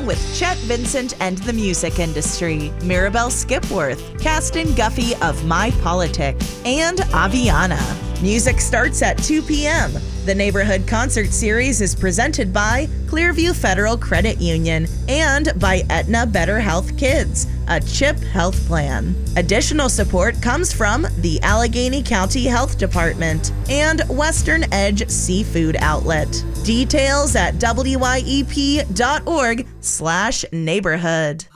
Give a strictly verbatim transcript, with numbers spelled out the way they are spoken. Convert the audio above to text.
with Chet Vincent and the music industry, Mirabelle Skipworth, Caston Guffey of My Politic, and Aviana. Music starts at two p.m. The Neighborhood Concert Series is presented by Clearview Federal Credit Union and by Aetna Better Health Kids, a CHIP health plan. Additional support comes from the Allegheny County Health Department and Western Edge Seafood Outlet. Details at W Y E P dot org slash neighborhood.